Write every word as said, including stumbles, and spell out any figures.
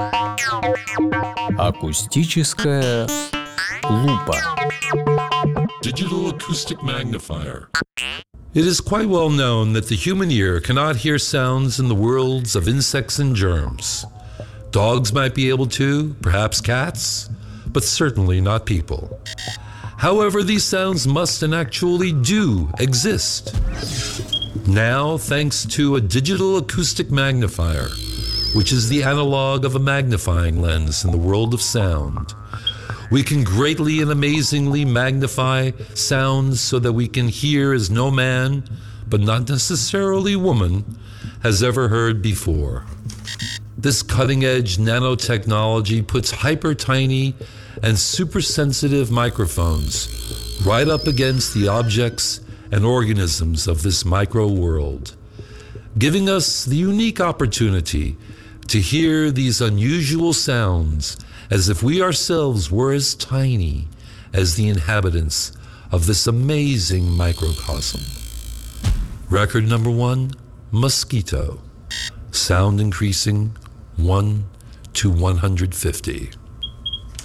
Акустическая лупа. Digital acoustic magnifier. It is quite well known that the human ear cannot hear sounds in the worlds of insects and germs. Dogs might be able to, perhaps cats, but certainly not people. However, these sounds must and actually do exist. Now, thanks to a digital acoustic magnifier, which is the analog of a magnifying lens in the world of sound, we can greatly and amazingly magnify sounds so that we can hear as no man, but not necessarily woman, has ever heard before. This cutting-edge nanotechnology puts hyper-tiny and super-sensitive microphones right up against the objects and organisms of this micro-world, giving us the unique opportunity to hear these unusual sounds as if we ourselves were as tiny as the inhabitants of this amazing microcosm. Record number one, Mosquito. Sound increasing one to one hundred fifty.